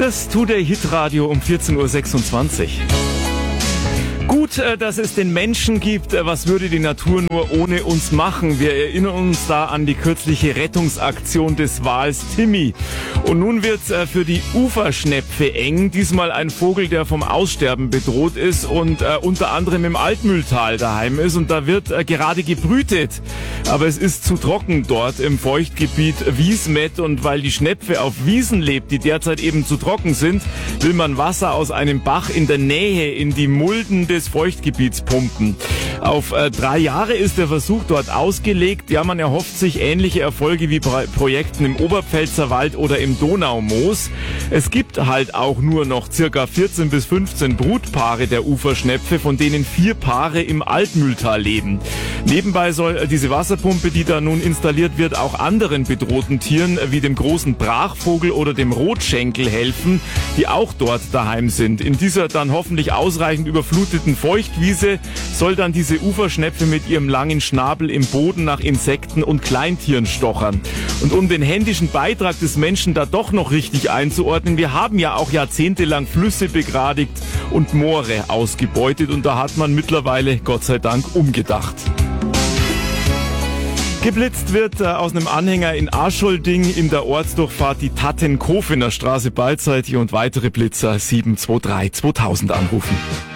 Das tut der Hitradio um 14.26 Uhr. Gut, dass es den Menschen gibt. Was würde die Natur nur ohne uns machen? Wir erinnern uns da an die kürzliche Rettungsaktion des Wals Timmy. Und nun wird's für die Uferschnepfe eng. Diesmal ein Vogel, der vom Aussterben bedroht ist und unter anderem im Altmühltal daheim ist. Und da wird gerade gebrütet. Aber es ist zu trocken dort im Feuchtgebiet Wiesmet. Und weil die Schnepfe auf Wiesen lebt, die derzeit eben zu trocken sind, will man Wasser aus einem Bach in der Nähe in die Mulden des Feuchtgebiets pumpen. Auf 3 Jahre ist der Versuch dort ausgelegt. Ja, man erhofft sich ähnliche Erfolge wie bei Projekten im Oberpfälzerwald oder im Donaumoos. Es gibt halt auch nur noch circa 14 bis 15 Brutpaare der Uferschnepfe, von denen 4 Paare im Altmühltal leben. Nebenbei soll diese Wasserpumpe, die da nun installiert wird, auch anderen bedrohten Tieren wie dem großen Brachvogel oder dem Rotschenkel helfen, die auch dort daheim sind. In dieser dann hoffentlich ausreichend überfluteten Feuchtwiese soll dann diese Uferschnepfe mit ihrem langen Schnabel im Boden nach Insekten und Kleintieren stochern. Und um den händischen Beitrag des Menschen da doch noch richtig einzuordnen, wir haben ja auch jahrzehntelang Flüsse begradigt und Moore ausgebeutet und da hat man mittlerweile, Gott sei Dank, umgedacht. Geblitzt wird aus einem Anhänger in Arscholding in der Ortsdurchfahrt die Tattenkofener Straße beidseitig und weitere Blitzer 723 2000 anrufen.